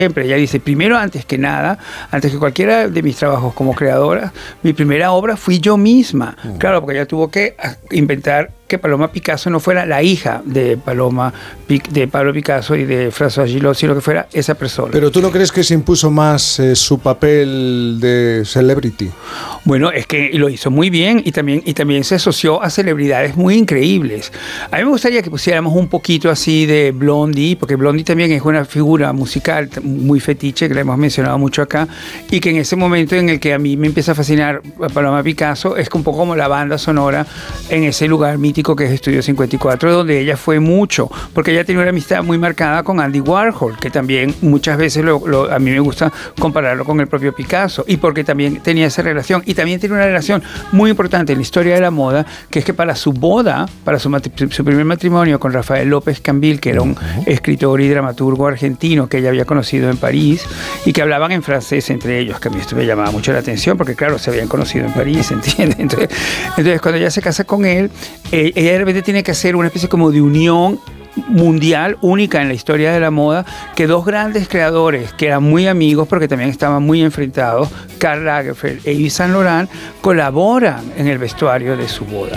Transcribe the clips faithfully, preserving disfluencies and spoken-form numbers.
Siempre ella dice, primero, antes que nada, antes que cualquiera de mis trabajos como creadora, mi primera obra fui yo misma. Mm. Claro, porque ella tuvo que inventar que Paloma Picasso no fuera la hija de Paloma, de Pablo Picasso y de François Gillot, sino que fuera esa persona. ¿Pero tú no crees que se impuso más eh, su papel de celebrity? Bueno, es que lo hizo muy bien y también, y también se asoció a celebridades muy increíbles. A mí me gustaría que pusiéramos un poquito así de Blondie, porque Blondie también es una figura musical muy fetiche, que la hemos mencionado mucho acá, y que en ese momento en el que a mí me empieza a fascinar Paloma Picasso, es un poco como la banda sonora en ese lugar mítico que es Estudio cincuenta y cuatro, donde ella fue mucho, porque ella tenía una amistad muy marcada con Andy Warhol, que también muchas veces lo, lo, a mí me gusta compararlo con el propio Picasso, y porque también tenía esa relación, y también tiene una relación muy importante en la historia de la moda, que es que para su boda, para su, su primer matrimonio con Rafael López Cambil, que era un uh-huh. escritor y dramaturgo argentino que ella había conocido en París, y que hablaban en francés entre ellos, que a mí esto me llamaba mucho la atención, porque claro, se habían conocido en París, ¿entiendes? Entonces, entonces cuando ella se casa con él, eh, ella de repente tiene que hacer una especie como de unión mundial única en la historia de la moda, que dos grandes creadores que eran muy amigos porque también estaban muy enfrentados, Karl Lagerfeld e Yves Saint Laurent, colaboran en el vestuario de su boda.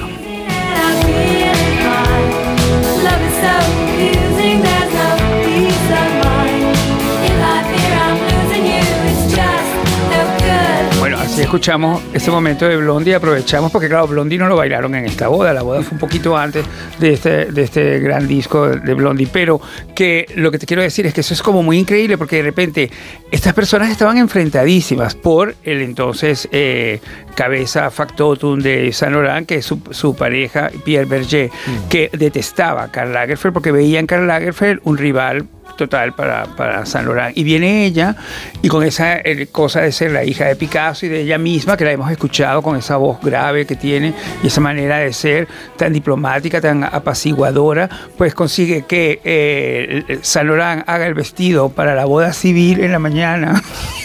Así escuchamos ese momento de Blondie, aprovechamos porque claro, Blondie no lo bailaron en esta boda, la boda fue un poquito antes de este, de este gran disco de Blondie, pero que lo que te quiero decir es que eso es como muy increíble porque de repente estas personas estaban enfrentadísimas por el entonces eh, cabeza factotum de Saint Laurent, que es su, su pareja Pierre Berger, mm. que detestaba a Karl Lagerfeld porque veía en Karl Lagerfeld un rival total para, para Saint Laurent. Y viene ella, y con esa eh, cosa de ser la hija de Picasso y de ella misma, que la hemos escuchado con esa voz grave que tiene y esa manera de ser tan diplomática, tan apaciguadora, pues consigue que eh, Saint Laurent haga el vestido para la boda civil en la mañana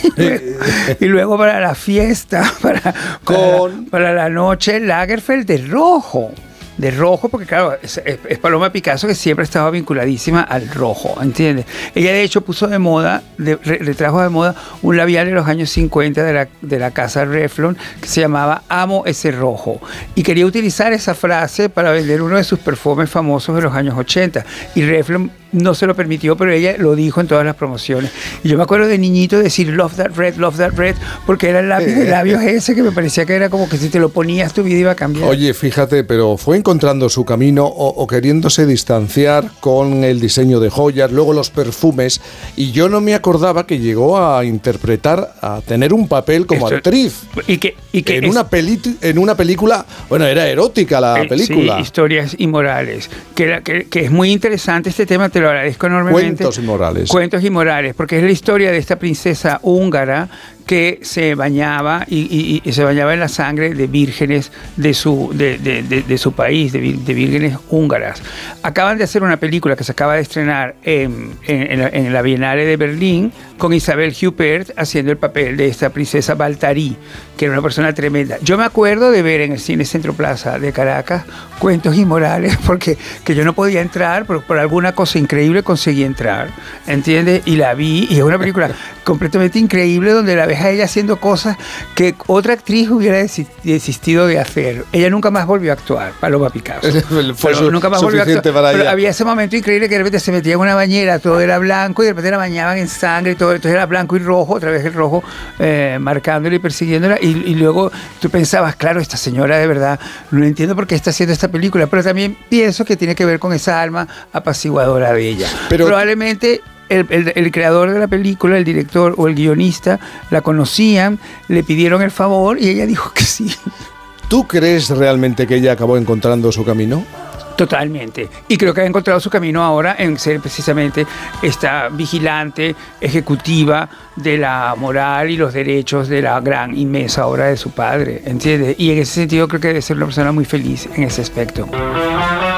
y luego para la fiesta, para, con... para, para la noche, Lagerfeld de rojo. De rojo, porque claro, es, es, es Paloma Picasso que siempre estaba vinculadísima al rojo, ¿entiendes? Ella de hecho puso de moda, de, re, retrajo de moda un labial de los años cincuenta de la, de la casa Revlon que se llamaba Amo ese rojo, y quería utilizar esa frase para vender uno de sus perfumes famosos de los años ochenta, y Revlon no se lo permitió, pero ella lo dijo en todas las promociones. Y yo me acuerdo de niñito decir love that red, love that red, porque era el lápiz de labios ese que me parecía que era como que si te lo ponías tu vida iba a cambiar. Oye, fíjate, pero fue encontrando su camino o, o queriéndose distanciar con el diseño de joyas, luego los perfumes, y yo no me acordaba que llegó a interpretar, a tener un papel como Esto, actriz. Y que, y que en, es, una peli, en una película, bueno, era erótica la eh, película. Sí, Historias Inmorales, que, que, que es muy interesante este tema, te lo agradezco enormemente. Cuentos Inmorales. Cuentos Inmorales, porque es la historia de esta princesa húngara que se bañaba y, y, y se bañaba en la sangre de vírgenes de su, de, de, de, de su país, de, de vírgenes húngaras. Acaban de hacer una película que se acaba de estrenar en, en, en, la, en la Bienal de Berlín con Isabel Huppert haciendo el papel de esta princesa Baltarí, que era una persona tremenda. Yo me acuerdo de ver en el Cine Centro Plaza de Caracas Cuentos Inmorales, porque que yo no podía entrar, pero por alguna cosa increíble conseguí entrar, ¿entiendes? Y la vi, y es una película completamente increíble donde la ves a ella haciendo cosas que otra actriz hubiera desistido de hacer. Ella nunca más volvió a actuar, Paloma Picasso. Fue su, nunca más volvió a actuar. Para pero ella. Había ese momento increíble que de repente se metía en una bañera, todo era blanco, y de repente la bañaban en sangre y todo, entonces era blanco y rojo, otra vez el rojo eh, marcándola y persiguiéndola, y, y luego tú pensabas, claro, esta señora de verdad, no entiendo por qué está haciendo esta película, pero también pienso que tiene que ver con esa alma apaciguadora de ella. Pero probablemente El, el, el creador de la película, el director o el guionista, la conocían, le pidieron el favor y ella dijo que sí. ¿Tú crees realmente que ella acabó encontrando su camino? Totalmente. Y creo que ha encontrado su camino ahora en ser precisamente esta vigilante ejecutiva de la moral y los derechos de la gran, inmensa obra de su padre, ¿entiendes? Y en ese sentido creo que debe ser una persona muy feliz en ese aspecto.